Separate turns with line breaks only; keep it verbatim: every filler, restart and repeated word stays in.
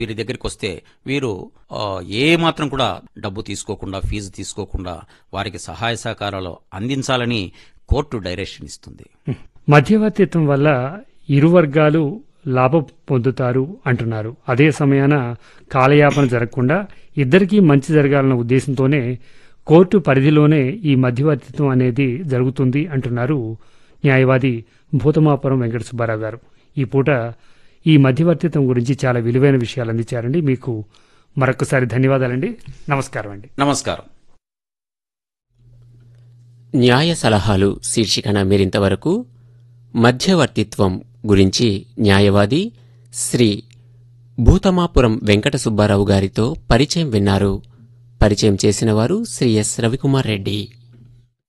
వీరి దగ్గరికి వస్తే వీరు ఆ, ఏ మాత్రం కూడా డబ్బు తీసుకోకుండా ఫీజు తీసుకోకుండా వారికి సహాయ సహకారాలు అందించాలని కోర్టు డైరెక్షన్ ఇస్తుంది.
మధ్యవర్తిత్వం వల్ల ఇరు వర్గాలు లాభం పొందుతారు అంటున్నారు. అదే సమయాన కాలయాపన జరగకుండా ఇద్దరికీ మంచి జరగాలన్న ఉద్దేశంతోనే కోర్టు పరిధిలోనే ఈ మధ్యవర్తిత్వం అనేది జరుగుతుంది అంటున్నారు న్యాయవాది భూతమాపురం వెంకట సుబ్బారావు గారు. ఈ పూట ఈ మధ్యవర్తిత్వం గురించి చాలా విలువైన విషయాలు అందించారండి. మీకు మరొకసారి ధన్యవాదాలండి. నమస్కారం అండి.
నమస్కారం.
న్యాయ సలహాలు శీర్షికన మీరింతవరకు మధ్యవర్తిత్వం గురించి న్యాయవాది శ్రీ భూతమాపురం వెంకట సుబ్బారావు గారితో పరిచయం విన్నారు. పరిచయం చేసినవారు శ్రీ ఎస్ రవికుమార్ రెడ్డి.